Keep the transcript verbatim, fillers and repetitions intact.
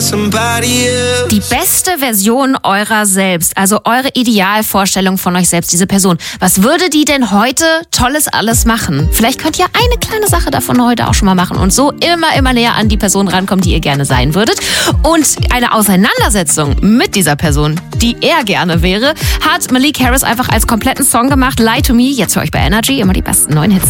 somebody else. Die beste Version eurer selbst, also eure Idealvorstellung von euch selbst, diese Person. Was würde die denn heute Tolles alles machen? Vielleicht könnt ihr eine kleine Sache davon heute auch schon mal machen und so immer, immer näher an die Person rankommen, die ihr gerne sein würdet. Und eine Auseinandersetzung mit dieser Person, die er gerne wäre, hat Malik Harris einfach als kompletten Song gemacht. Lie to Me, jetzt für euch bei Energy, immer die besten neuen Hits.